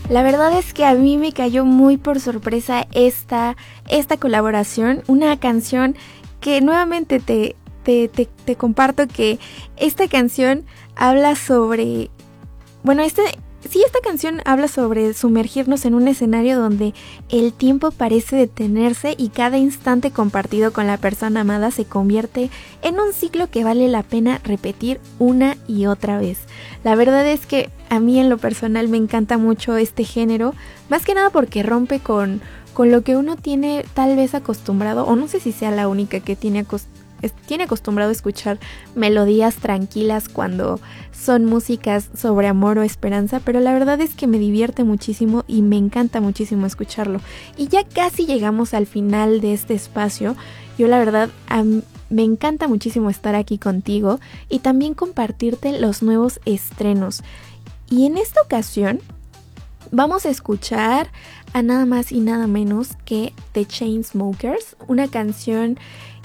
La verdad es que a mí me cayó muy por sorpresa esta colaboración, una canción que nuevamente te comparto que esta canción habla sobre... Bueno, esta canción habla sobre sumergirnos en un escenario donde el tiempo parece detenerse y cada instante compartido con la persona amada se convierte en un ciclo que vale la pena repetir una y otra vez. La verdad es que a mí en lo personal me encanta mucho este género, más que nada porque rompe con lo que uno tiene tal vez acostumbrado, o no sé si sea la única que tiene acostumbrado a escuchar melodías tranquilas cuando son músicas sobre amor o esperanza, pero la verdad es que me divierte muchísimo y me encanta muchísimo escucharlo. Y ya casi llegamos al final de este espacio. Yo la verdad me encanta muchísimo estar aquí contigo y también compartirte los nuevos estrenos. Y en esta ocasión vamos a escuchar a nada más y nada menos que The Chainsmokers, una canción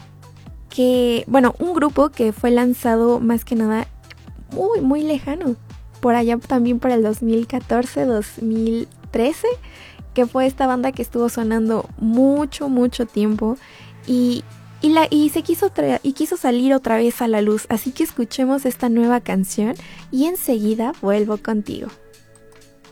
un grupo que fue lanzado más que nada muy lejano, por allá también por el 2014, 2013, que fue esta banda que estuvo sonando mucho tiempo y quiso salir otra vez a la luz, así que escuchemos esta nueva canción y enseguida vuelvo contigo.